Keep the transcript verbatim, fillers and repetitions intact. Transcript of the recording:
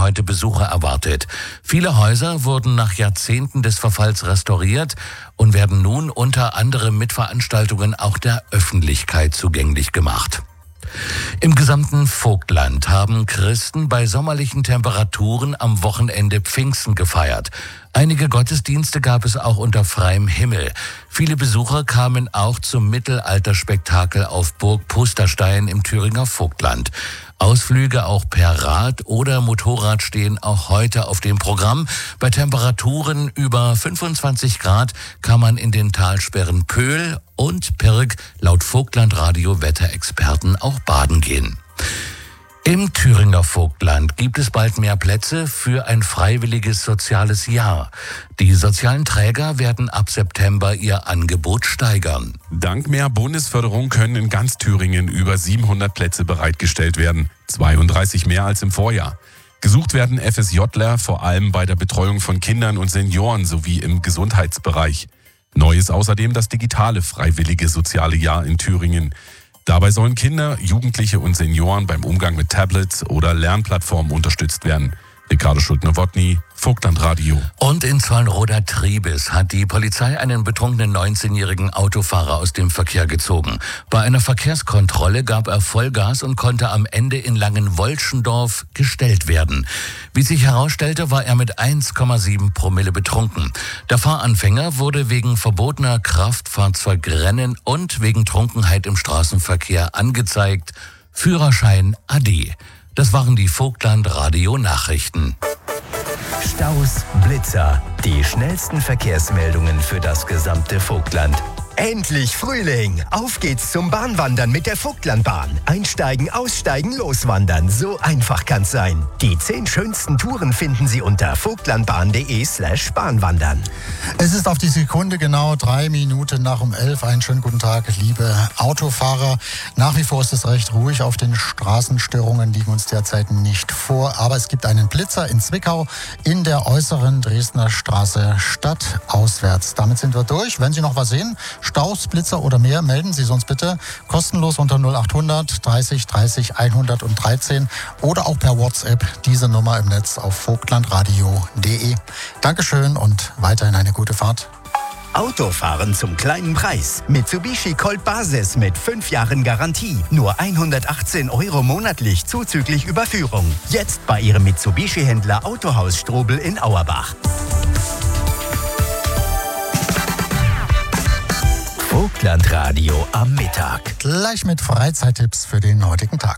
heute Besucher erwartet. Viele Häuser wurden nach Jahrzehnten des Verfalls restauriert und werden nun unter anderem mit Veranstaltungen auch der Öffentlichkeit zugänglich gemacht. Im gesamten Vogtland haben Christen bei sommerlichen Temperaturen am Wochenende Pfingsten gefeiert. Einige Gottesdienste gab es auch unter freiem Himmel. Viele Besucher kamen auch zum Mittelalterspektakel auf Burg Pusterstein im Thüringer Vogtland. Ausflüge auch per Rad oder Motorrad stehen auch heute auf dem Programm. Bei Temperaturen über fünfundzwanzig Grad kann man in den Talsperren Pöhl und Pirk laut Vogtlandradio Wetterexperten auch baden gehen. Im Thüringer Vogtland gibt es bald mehr Plätze für ein freiwilliges soziales Jahr. Die sozialen Träger werden ab September ihr Angebot steigern. Dank mehr Bundesförderung können in ganz Thüringen über siebenhundert Plätze bereitgestellt werden, zweiunddreißig mehr als im Vorjahr. Gesucht werden FSJler vor allem bei der Betreuung von Kindern und Senioren sowie im Gesundheitsbereich. Neu ist außerdem das digitale freiwillige soziale Jahr in Thüringen. Dabei sollen Kinder, Jugendliche und Senioren beim Umgang mit Tablets oder Lernplattformen unterstützt werden. Ricardo Schulte-Nowotny, Vogtlandradio. Und in Zollnroda-Triebes hat die Polizei einen betrunkenen neunzehnjährigen Autofahrer aus dem Verkehr gezogen. Bei einer Verkehrskontrolle gab er Vollgas und konnte am Ende in Langenwolschendorf gestellt werden. Wie sich herausstellte, war er mit eins Komma sieben Promille betrunken. Der Fahranfänger wurde wegen verbotener Kraftfahrzeugrennen und wegen Trunkenheit im Straßenverkehr angezeigt. Führerschein A D. Das waren die Vogtland-Radio-Nachrichten. Staus, Blitzer, die schnellsten Verkehrsmeldungen für das gesamte Vogtland. Endlich Frühling! Auf geht's zum Bahnwandern mit der Vogtlandbahn. Einsteigen, aussteigen, loswandern. So einfach kann's sein. Die zehn schönsten Touren finden Sie unter vogtlandbahn.de slash Bahnwandern. Es ist auf die Sekunde genau drei Minuten nach um elf. Einen schönen guten Tag, liebe Autofahrer. Nach wie vor ist es recht ruhig auf den Straßen. Störungen liegen uns derzeit nicht vor. Aber es gibt einen Blitzer in Zwickau in der äußeren Dresdner Straße stadtauswärts. Damit sind wir durch. Wenn Sie noch was sehen, Staus, Blitzer oder mehr, melden Sie uns bitte kostenlos unter null achthundert dreißig dreißig hundertdreizehn oder auch per WhatsApp diese Nummer im Netz auf vogtlandradio punkt de. Dankeschön und weiterhin eine gute Fahrt. Autofahren zum kleinen Preis. Mitsubishi Colt Basis mit fünf Jahren Garantie. Nur hundertachtzehn Euro monatlich zuzüglich Überführung. Jetzt bei Ihrem Mitsubishi-Händler Autohaus Strobel in Auerbach. Vogtlandradio am Mittag. Gleich mit Freizeittipps für den heutigen Tag.